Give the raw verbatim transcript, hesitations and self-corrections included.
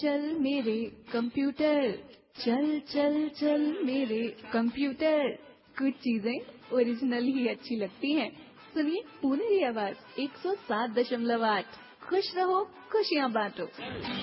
चल मेरे कंप्यूटर, चल चल चल मेरे कंप्यूटर। कुछ चीजें ओरिजिनल ही अच्छी लगती हैं। सुनिए पूरी आवाज एक सौ सात दशमलव आठ। खुश रहो, खुशियाँ बांटो।